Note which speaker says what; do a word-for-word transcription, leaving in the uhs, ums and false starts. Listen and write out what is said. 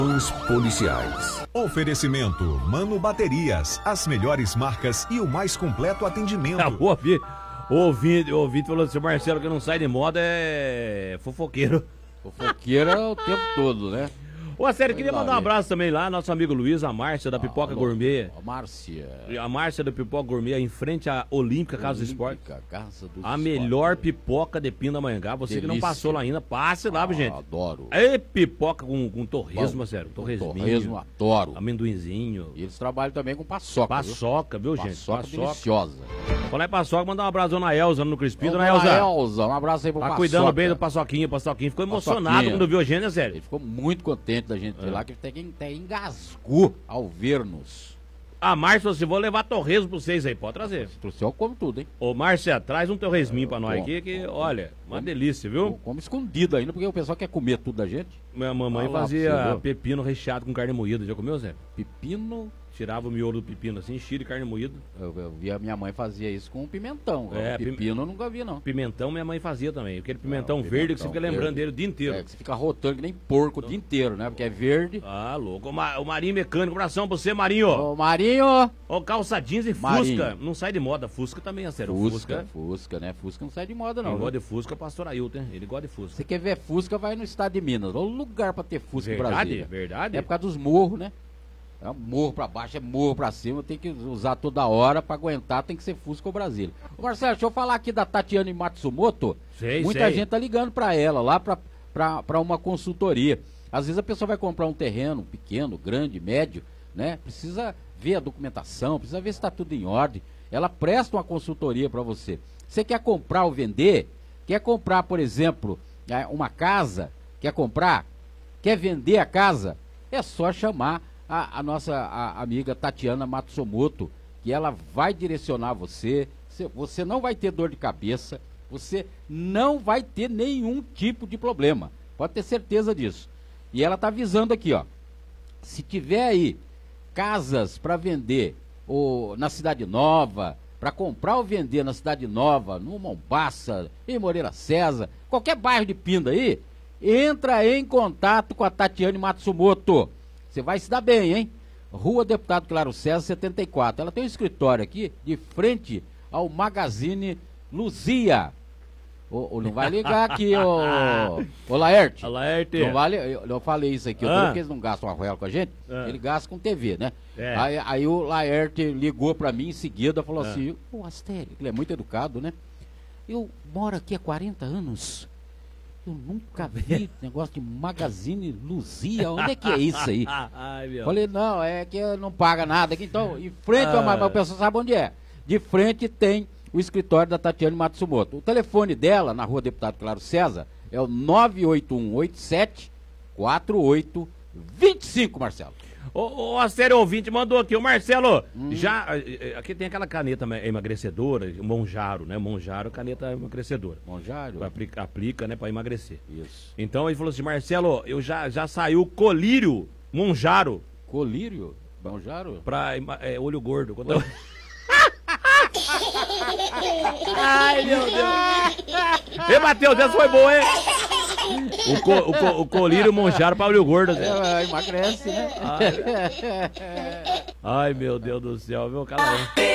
Speaker 1: Os policiais.
Speaker 2: Oferecimento Mano Baterias, as melhores marcas e o mais completo atendimento.
Speaker 3: Acabou, o ouvinte, o ouvinte falou assim, Marcelo, que não sai de moda é fofoqueiro.
Speaker 4: Fofoqueiro é o tempo todo, né?
Speaker 3: Ô, sério, queria mandar um abraço também lá, nosso amigo Luiz, a Márcia da Pipoca
Speaker 4: Alô,
Speaker 3: Gourmet.
Speaker 4: A Márcia.
Speaker 3: A Márcia da Pipoca Gourmet, em frente à Olímpica Casa do Esporte.
Speaker 4: Casa do
Speaker 3: A
Speaker 4: Esporte.
Speaker 3: melhor pipoca de Pindamonhangá. Você
Speaker 4: Delícia.
Speaker 3: que não passou lá ainda, passe lá,
Speaker 4: Ah,
Speaker 3: gente.
Speaker 4: Adoro.
Speaker 3: É pipoca com, com torresmo, sério. Torresminho.
Speaker 4: Torresmo, adoro.
Speaker 3: Amendoinzinho.
Speaker 4: E eles trabalham também com paçoca.
Speaker 3: Paçoca, viu,
Speaker 4: viu?
Speaker 3: gente?
Speaker 4: Paçoca deliciosa.
Speaker 3: Falar em paçoca, mandar um abraço à Dona Elza no Crispim.
Speaker 4: Ô,
Speaker 3: Dona Elza,
Speaker 4: Elza, um abraço aí pro
Speaker 3: tá
Speaker 4: Paçoca.
Speaker 3: cuidando bem do Paçoquinha. Paçoquinha ficou emocionado
Speaker 4: Paçoquinha.
Speaker 3: quando viu a gente, né, sério?
Speaker 4: Ele ficou muito contente da gente ir
Speaker 3: É.
Speaker 4: lá, que até, até engasgou ao ver-nos.
Speaker 3: A Márcia falou assim, vou levar torresmo pra vocês aí, pode trazer.
Speaker 4: O senhor come tudo, hein?
Speaker 3: Ô, Márcia, traz um torresminho pra nós
Speaker 4: Como,
Speaker 3: aqui, que,
Speaker 4: como,
Speaker 3: olha, uma
Speaker 4: como.
Speaker 3: delícia, viu?
Speaker 4: Come escondido ainda, porque o pessoal quer comer tudo da gente.
Speaker 3: Minha mamãe
Speaker 4: Vai lá pra
Speaker 3: fazia
Speaker 4: você, viu?
Speaker 3: pepino recheado com carne moída, já comeu, Zé?
Speaker 4: Pepino.
Speaker 3: Tirava o miolo do pepino assim, enchia de carne moída.
Speaker 4: Eu, eu vi a minha mãe fazia isso com pimentão.
Speaker 3: É,
Speaker 4: É, pepino eu nunca vi, não.
Speaker 3: Pimentão minha mãe fazia também. Aquele pimentão,
Speaker 4: Não,
Speaker 3: verde que você
Speaker 4: pimentão
Speaker 3: fica lembrando
Speaker 4: verde.
Speaker 3: dele o dia inteiro.
Speaker 4: É, que você fica rotando que nem porco o dia inteiro, né? Porque é verde.
Speaker 3: Ah, louco. O, Ma- o Marinho Mecânico, abração pra você, Marinho.
Speaker 4: Ô, Marinho!
Speaker 3: Ô, calça jeans e
Speaker 4: Marinho.
Speaker 3: Fusca. Não sai de moda. Fusca também é sério.
Speaker 4: Fusca, Fusca, né? Fusca não sai de moda, não.
Speaker 3: Quem gosta
Speaker 4: viu?
Speaker 3: de Fusca é o pastor Ailton, hein? Ele gosta de Fusca.
Speaker 4: Você quer ver Fusca, vai no estado de Minas. O lugar pra ter Fusca em
Speaker 3: Verdade?
Speaker 4: Brasília.
Speaker 3: Verdade?
Speaker 4: É por causa dos morros, né? É morro pra baixo, é morro pra cima, tem que usar toda hora pra aguentar, tem que ser Fusca ou Brasília. Ô Marcelo, deixa eu falar aqui da Tatiane Matsumoto.
Speaker 3: Sei,
Speaker 4: Muita
Speaker 3: sei.
Speaker 4: gente tá ligando pra ela lá pra, pra, pra uma consultoria. Às vezes a pessoa vai comprar um terreno pequeno, grande, médio, né? Precisa ver a documentação, precisa ver se tá tudo em ordem. Ela presta uma consultoria pra você. Você quer comprar ou vender? Quer comprar, por exemplo, eh, uma casa? Quer comprar? Quer vender a casa? É só chamar a, a nossa a, amiga Tatiana Matsumoto, que ela vai direcionar você. Você, você não vai ter dor de cabeça, você não vai ter nenhum tipo de problema. Pode ter certeza disso. E ela está avisando aqui, ó. Se tiver aí casas para vender ou na Cidade Nova, para comprar ou vender na Cidade Nova, no Mombaça, em Moreira César, qualquer bairro de Pinda aí, entra em contato com a Tatiane Matsumoto. Você vai se dar bem, hein? Rua Deputado Claro César, setenta e quatro. Ela tem um escritório aqui, de frente ao Magazine Luzia. Ô, ô, não vai ligar aqui, ô, ô Laerte.
Speaker 3: A Laerte.
Speaker 4: Não vale, eu, eu falei isso aqui, eu
Speaker 3: Ah.
Speaker 4: falei que eles não gastam arruela com a gente,
Speaker 3: Ah.
Speaker 4: ele gasta com T V, né?
Speaker 3: É.
Speaker 4: Aí, aí o Laerte ligou pra mim em seguida, falou
Speaker 3: Ah.
Speaker 4: assim, ô Astério, ele é muito educado, né? Eu moro aqui há quarenta anos, eu nunca vi negócio de Magazine Luzia, onde é que é isso aí?
Speaker 3: Ai, meu.
Speaker 4: Falei, não, é que não paga nada aqui, então, em frente,
Speaker 3: Ah.
Speaker 4: mas o pessoal sabe onde é. De frente tem o escritório da Tatiane Matsumoto. O telefone dela, na Rua Deputado Claro César, é o nove oito um oito sete quatro oito dois cinco, Marcelo.
Speaker 3: Ô, ô, a sério ouvinte mandou aqui, ô Marcelo, já, eh, eh, aqui tem aquela caneta ma- emagrecedora, Monjaro, né, Monjaro, caneta emagrecedora.
Speaker 4: Monjário?
Speaker 3: Aplica, aplica, né, pra emagrecer.
Speaker 4: Isso.
Speaker 3: Então ele falou assim, Marcelo, eu já, já saiu colírio Monjaro
Speaker 4: Colírio? Monjário?
Speaker 3: pra ema- eh, olho gordo. Quando eu- Ai, meu Deus. Ei, Matheus, essa foi boa, hein? O, co, o, co, o colírio Monjaro pra olho gordo. Zé.
Speaker 4: É, emagrece, né?
Speaker 3: Ai, meu Deus do céu, viu, cara?